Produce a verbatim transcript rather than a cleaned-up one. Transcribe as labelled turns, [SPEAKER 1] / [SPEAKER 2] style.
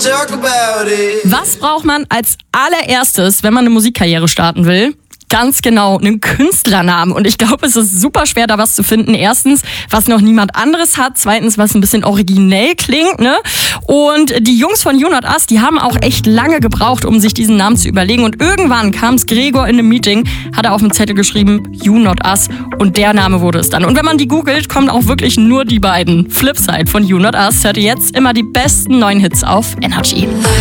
[SPEAKER 1] talk about it.
[SPEAKER 2] Was braucht man als allererstes, wenn man eine Musikkarriere starten will? Ganz genau, einen Künstlernamen. Und ich glaube, es ist super schwer, da was zu finden. Erstens, was noch niemand anderes hat. Zweitens, was ein bisschen originell klingt, ne? Und die Jungs von You Not Us, die haben auch echt lange gebraucht, um sich diesen Namen zu überlegen. Und irgendwann kam es Gregor in einem Meeting, hat er auf dem Zettel geschrieben, You Not Us. Und der Name wurde es dann. Und wenn man die googelt, kommen auch wirklich nur die beiden. Flipside von You Not Us hört ihr jetzt immer die besten neuen Hits auf Energy.